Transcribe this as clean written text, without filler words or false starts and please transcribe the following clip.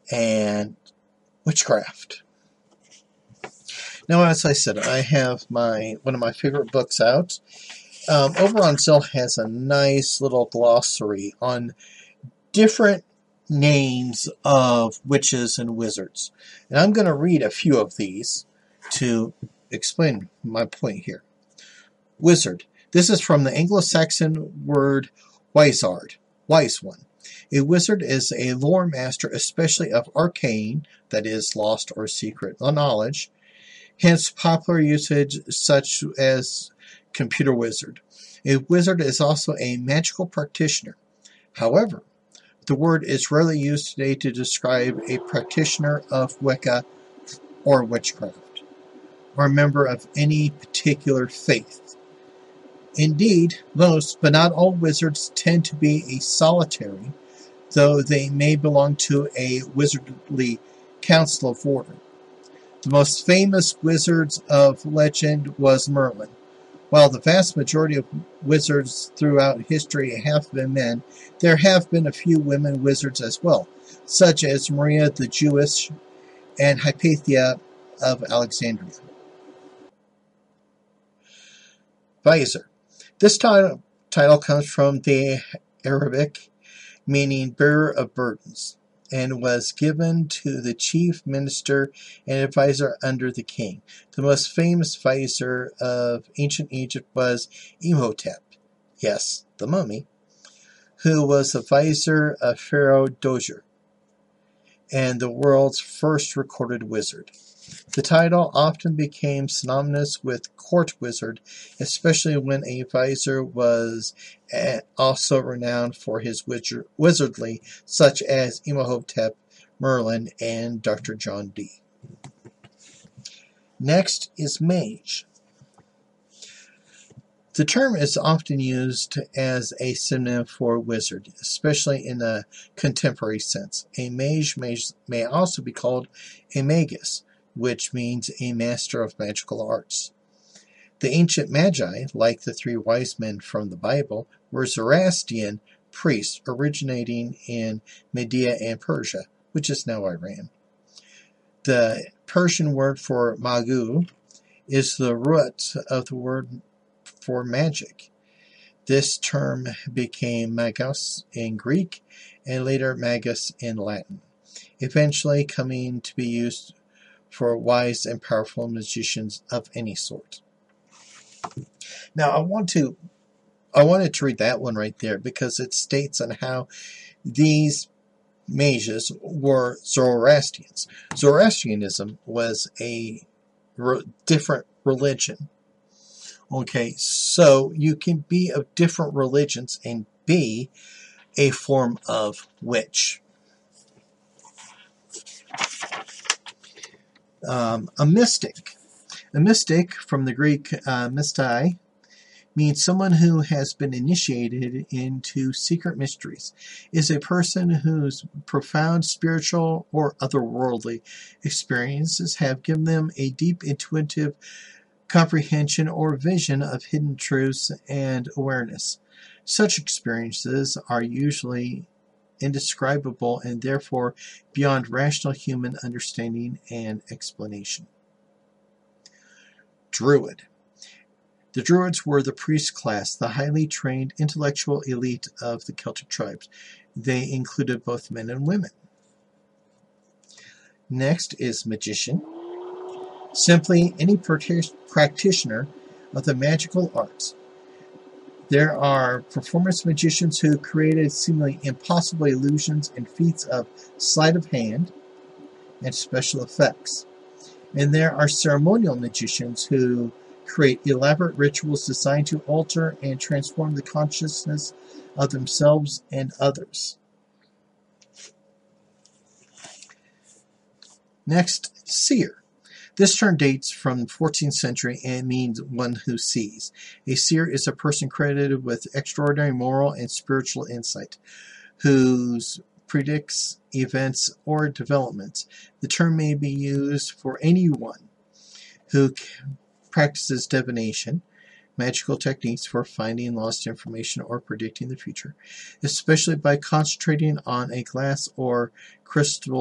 and witchcraft. Now, as I said, I have one of my favorite books out. Oberon Zill has a nice little glossary on different names of witches and wizards. And I'm going to read a few of these to explain my point here. Wizard. This is from the Anglo-Saxon word wizard, wise one. A wizard is a lore master, especially of arcane, that is, lost or secret knowledge, hence popular usage such as computer wizard. A wizard is also a magical practitioner. However, the word is rarely used today to describe a practitioner of Wicca or witchcraft, or a member of any particular faith. Indeed, most, but not all wizards tend to be a solitary, though they may belong to a wizardly council of order. The most famous wizards of legend was Merlin. While the vast majority of wizards throughout history have been men, there have been a few women wizards as well, such as Maria the Jewess and Hypatia of Alexandria. Vizier. This title comes from the Arabic, meaning bearer of burdens, and was given to the chief minister and advisor under the king. The most famous vizier of ancient Egypt was Imhotep, yes, the mummy, who was the vizier of Pharaoh Djoser, and the world's first recorded wizard. The title often became synonymous with court wizard, especially when a vizier was also renowned for his wizardry, such as Imhotep, Merlin, and Dr. John Dee. Next is mage. The term is often used as a synonym for wizard, especially in a contemporary sense. A mage may also be called a magus, which means a master of magical arts. The ancient magi, like the three wise men from the Bible, were Zoroastrian priests originating in Media and Persia, which is now Iran. The Persian word for magu is the root of the word for magic. This term became magos in Greek and later magus in Latin, eventually coming to be used for wise and powerful magicians of any sort. Now, I wanted to read that one right there because it states on how these mages were Zoroastrians. Zoroastrianism was a different religion. Okay, so you can be of different religions and be a form of witch. A mystic. A mystic, from the Greek mystai, means someone who has been initiated into secret mysteries, is a person whose profound spiritual or otherworldly experiences have given them a deep intuitive comprehension or vision of hidden truths and awareness. Such experiences are usually indescribable and therefore beyond rational human understanding and explanation. Druid. The Druids were the priest class, the highly trained intellectual elite of the Celtic tribes. They included both men and women. Next is magician. Simply any practitioner of the magical arts. There are performance magicians who created seemingly impossible illusions and feats of sleight of hand and special effects. And there are ceremonial magicians who create elaborate rituals designed to alter and transform the consciousness of themselves and others. Next, seer. This term dates from the 14th century and means one who sees. A seer is a person credited with extraordinary moral and spiritual insight, who predicts events or developments. The term may be used for anyone who practices divination, magical techniques for finding lost information or predicting the future, especially by concentrating on a glass or crystal